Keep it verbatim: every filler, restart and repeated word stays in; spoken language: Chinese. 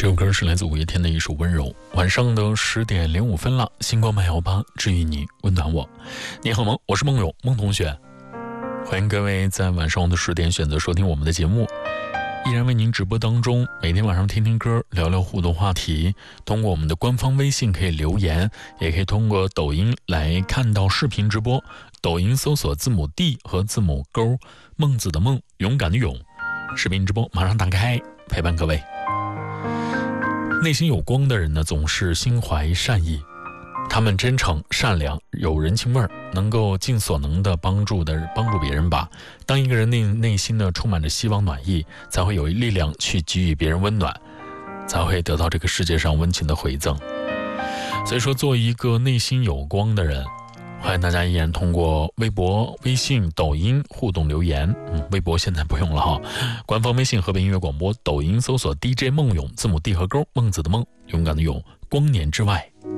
这首歌是来自五月天的一首温柔。晚上的十点零五分了，星光漫游吧，治愈你，温暖我。你好吗？我是梦勇，梦同学。欢迎各位在晚上的十点选择收听我们的节目，依然为您直播当中，每天晚上听听歌，聊聊互动话题。通过我们的官方微信可以留言，也可以通过抖音来看到视频直播。抖音搜索字母 D 和字母勾，孟子的孟，勇敢的勇。视频直播马上打开，陪伴各位。内心有光的人呢，总是心怀善意，他们真诚善良，有人情味儿，能够尽所能的帮助的帮助别人吧。当一个人内内心呢充满着希望暖意，才会有力量去给予别人温暖，才会得到这个世界上温情的回赠。所以说，做一个内心有光的人，欢迎大家依然通过微博、微信、抖音互动留言。嗯，微博现在不用了哈，官方微信河北音乐广播，抖音搜索 D J 梦勇，字母 D 和勾，孟子的孟，勇敢的勇，光年之外。